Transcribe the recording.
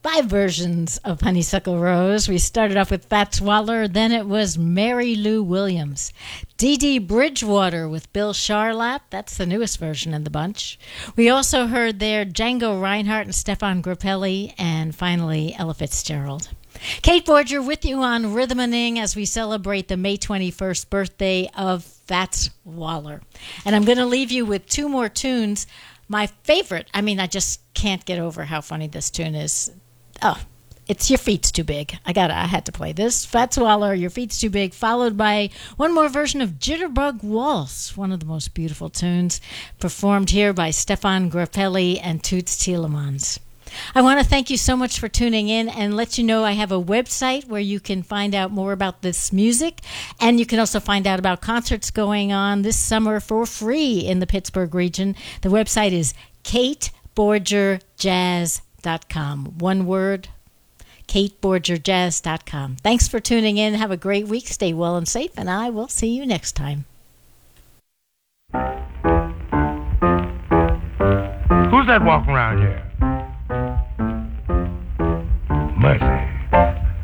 5 versions of Honeysuckle Rose. We started off with Fats Waller, then it was Mary Lou Williams. Dee Dee Bridgewater with Bill Charlap, that's the newest version in the bunch. We also heard there Django Reinhardt and Stefan Grappelli, and finally Ella Fitzgerald. Kate Borger with you on Rhythmaning as we celebrate the May 21st birthday of Fats Waller. And I'm going to leave you with 2 more tunes. My favorite, I just can't get over how funny this tune is. Oh, it's Your Feet's Too Big. I had to play this. Fats Waller, Your Feet's Too Big, followed by one more version of Jitterbug Waltz, one of the most beautiful tunes, performed here by Stefan Grappelli and Toots Thielemans. I want to thank you so much for tuning in and let you know I have a website where you can find out more about this music, and you can also find out about concerts going on this summer for free in the Pittsburgh region. The website is kateborgerjazz.com. One word, kateborgerjazz.com. Thanks for tuning in. Have a great week. Stay well and safe, and I will see you next time. Who's that walking around here? Mercy.